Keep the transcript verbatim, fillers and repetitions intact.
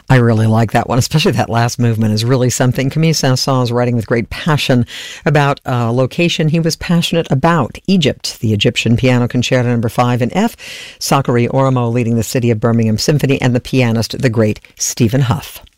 I really like that one, especially that last movement is really something. Camille Saint-Saëns is writing with great passion about a location he was passionate about, Egypt. The Egyptian Piano Concerto Number five in F, Sakari Oromo leading the City of Birmingham Symphony, and the pianist, the great Stephen Hough.